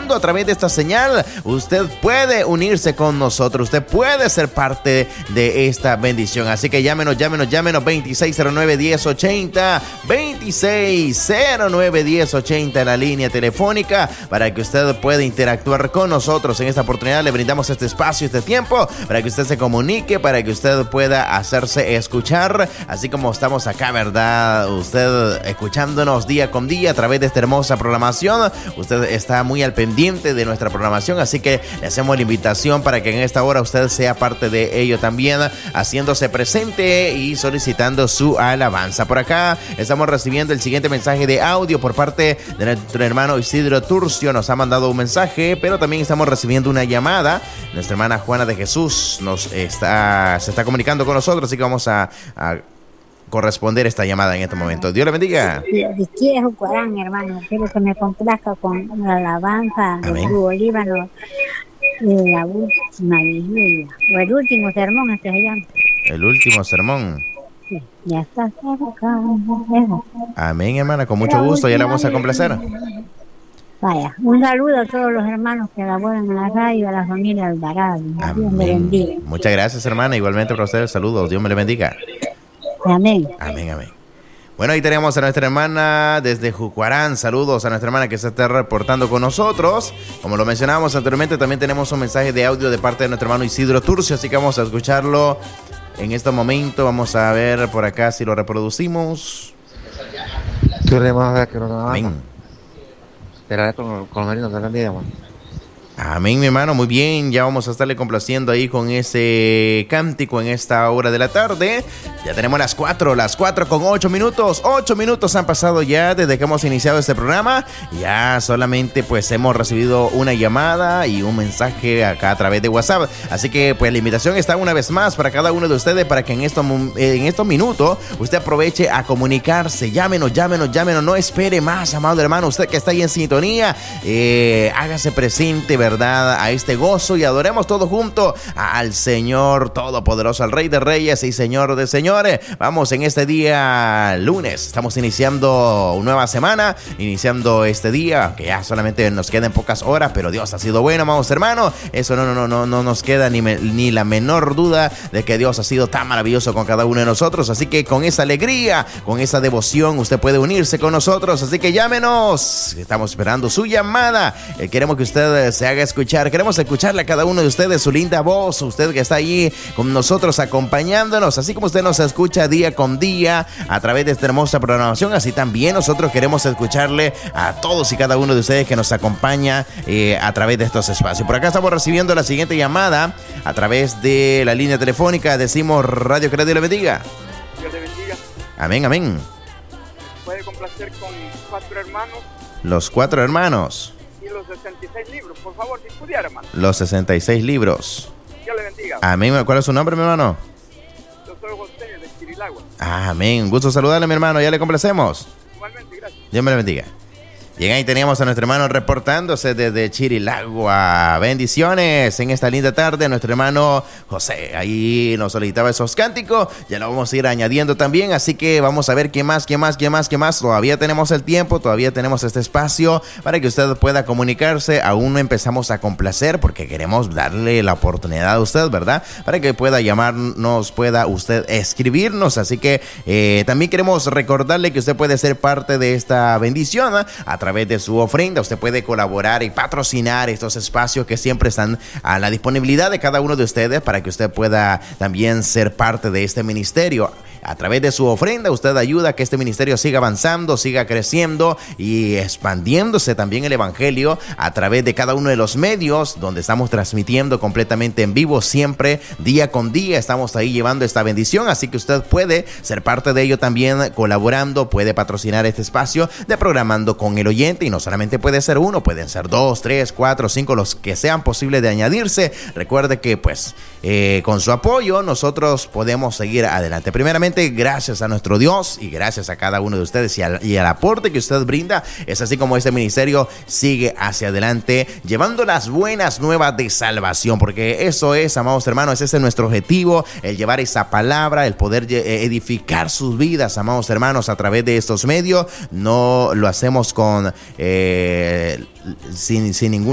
escuchando a través de esta señal, usted puede unirse con nosotros, usted puede ser parte de esta bendición. Así que llámenos 2609-1080, 2609-1080 en la línea telefónica para que usted pueda interactuar con nosotros. En esta oportunidad le brindamos este espacio, este tiempo para que usted se comunique, para que usted pueda hacerse escuchar, así como estamos acá, ¿verdad? Usted escuchándonos día con día a través de esta hermosa programación. Usted está muy al pendiente de nuestra programación, así que le hacemos la invitación para que en esta hora usted sea parte de ello también, haciéndose presente y solicitando su alabanza. Por acá estamos recibiendo el siguiente mensaje de audio por parte de nuestro hermano Isidro Turcio. Nos ha mandado un mensaje, pero también estamos recibiendo una llamada. Nuestra hermana Juana de Jesús se está comunicando con nosotros, así que vamos a corresponder esta llamada en este momento. Dios le bendiga. Aquí es Jucuarán, hermano. Quiero que me complazca con la alabanza de Hugo Líbano y la última vigilia, o el último sermón, este se llama. El último sermón. Sí, ya está cerca. Amén, hermana, con mucho gusto, ya la vamos a complacer. Vaya, un saludo a todos los hermanos que laboran en la radio, a la familia Alvarado. Dios me bendiga. Muchas gracias, hermana, igualmente para ustedes, saludos, Dios me le bendiga. Amén. Amén, amén. Bueno, ahí tenemos a nuestra hermana desde Jucuarán. Saludos a nuestra hermana que se está reportando con nosotros. Como lo mencionábamos anteriormente, también tenemos un mensaje de audio de parte de nuestro hermano Isidro Turcio, así que vamos a escucharlo en este momento. Vamos a ver por acá si lo reproducimos. Amén. Amén, mi hermano, muy bien, ya vamos a estarle complaciendo ahí con ese cántico en esta hora de la tarde. Ya tenemos las 4 con 8 minutos. 8 minutos han pasado ya desde que hemos iniciado este programa. Ya solamente pues hemos recibido una llamada y un mensaje acá a través de WhatsApp. Así que pues la invitación está una vez más para cada uno de ustedes para que en estos minutos usted aproveche a comunicarse. Llámenos, no espere más, amado hermano. Usted que está ahí en sintonía, hágase presente, ¿verdad?, a este gozo y adoremos todos juntos al Señor Todopoderoso, al Rey de Reyes y Señor de Señores. Vamos en este día lunes, estamos iniciando una nueva semana, iniciando este día, que ya solamente nos quedan pocas horas, pero Dios ha sido bueno, amados hermanos. Eso no nos queda ni la menor duda de que Dios ha sido tan maravilloso con cada uno de nosotros. Así que con esa alegría, con esa devoción, usted puede unirse con nosotros. Así que llámenos, estamos esperando su llamada. Queremos que usted se haga escuchar, queremos escucharle a cada uno de ustedes su linda voz, usted que está allí con nosotros acompañándonos, así como usted nos escucha día con día a través de esta hermosa programación, así también nosotros queremos escucharle a todos y cada uno de ustedes que nos acompaña a través de estos espacios. Por acá estamos recibiendo la siguiente llamada a través de la línea telefónica. Decimos Radio que Dios le bendiga. Dios le bendiga. Amén, amén. ¿Puede complacer con 4 hermanos? Los 4 hermanos. Y los 66 libros, por favor, si pudiera, hermano. Los 66 libros. Dios le bendiga. Amén. ¿Cuál es su nombre, mi hermano? Yo soy José de Chirilagua. Amén. Un gusto saludarle, mi hermano. Ya le complacemos. Igualmente, gracias. Dios me lo bendiga. Bien, ahí teníamos a nuestro hermano reportándose desde Chirilagua. Bendiciones en esta linda tarde. Nuestro hermano José ahí nos solicitaba esos cánticos. Ya lo vamos a ir añadiendo también. Así que vamos a ver qué más. Todavía tenemos el tiempo, todavía tenemos este espacio para que usted pueda comunicarse. Aún no empezamos a complacer porque queremos darle la oportunidad a usted, ¿verdad? Para que pueda llamarnos, pueda usted escribirnos. Así que también queremos recordarle que usted puede ser parte de esta bendición, ¿eh? A través de su ofrenda. Usted puede colaborar y patrocinar estos espacios que siempre están a la disponibilidad de cada uno de ustedes para que usted pueda también ser parte de este ministerio. A través de su ofrenda usted ayuda a que este ministerio siga avanzando, siga creciendo y expandiéndose también el evangelio a través de cada uno de los medios donde estamos transmitiendo completamente en vivo, siempre día con día estamos ahí llevando esta bendición. Así que usted puede ser parte de ello también colaborando, puede patrocinar este espacio de Programando con el Oyente, y no solamente puede ser uno, pueden ser 2, 3, 4, 5, los que sean posibles de añadirse. Recuerde que pues con su apoyo nosotros podemos seguir adelante. Primeramente, gracias a nuestro Dios y gracias a cada uno de ustedes y al aporte que usted brinda. Es así como este ministerio sigue hacia adelante, llevando las buenas nuevas de salvación, porque eso es, amados hermanos, ese es nuestro objetivo, el llevar esa palabra, el poder edificar sus vidas, amados hermanos, a través de estos medios. No lo hacemos con sin ningún